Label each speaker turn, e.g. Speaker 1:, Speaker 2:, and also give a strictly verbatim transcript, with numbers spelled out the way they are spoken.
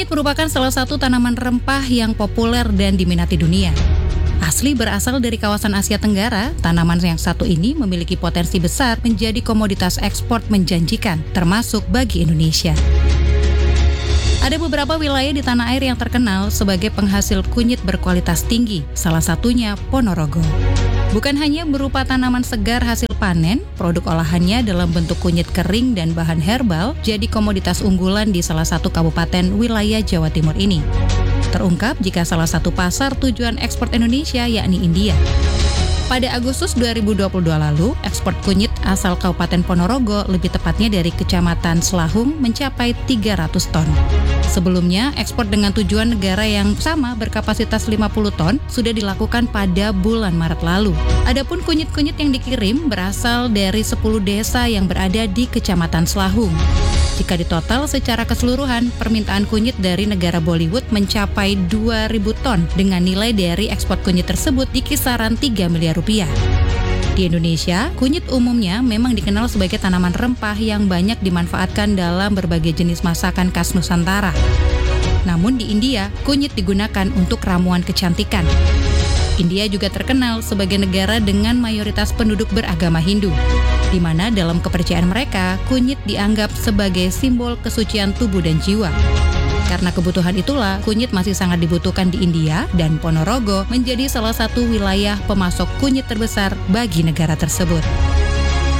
Speaker 1: Kunyit merupakan salah satu tanaman rempah yang populer dan diminati dunia. Asli berasal dari kawasan Asia Tenggara, tanaman yang satu ini memiliki potensi besar menjadi komoditas ekspor menjanjikan, termasuk bagi Indonesia. Ada beberapa wilayah di tanah air yang terkenal sebagai penghasil kunyit berkualitas tinggi, salah satunya Ponorogo. Bukan hanya berupa tanaman segar hasil panen, produk olahannya dalam bentuk kunyit kering dan bahan herbal jadi komoditas unggulan di salah satu kabupaten wilayah Jawa Timur ini. Terungkap jika salah satu pasar tujuan ekspor Indonesia yakni India. Pada Agustus dua ribu dua puluh dua lalu, ekspor kunyit asal Kabupaten Ponorogo, lebih tepatnya dari Kecamatan Selahung, mencapai tiga ratus ton. Sebelumnya, ekspor dengan tujuan negara yang sama berkapasitas lima puluh ton sudah dilakukan pada bulan Maret lalu. Adapun kunyit-kunyit yang dikirim berasal dari sepuluh desa yang berada di Kecamatan Selahung. Jika ditotal secara keseluruhan, permintaan kunyit dari negara Bollywood mencapai dua ribu ton dengan nilai dari ekspor kunyit tersebut di kisaran tiga miliar rupiah. Di Indonesia, kunyit umumnya memang dikenal sebagai tanaman rempah yang banyak dimanfaatkan dalam berbagai jenis masakan khas Nusantara. Namun di India, kunyit digunakan untuk ramuan kecantikan. India juga terkenal sebagai negara dengan mayoritas penduduk beragama Hindu, di mana dalam kepercayaan mereka, kunyit dianggap sebagai simbol kesucian tubuh dan jiwa. Karena kebutuhan itulah, kunyit masih sangat dibutuhkan di India dan Ponorogo menjadi salah satu wilayah pemasok kunyit terbesar bagi negara tersebut.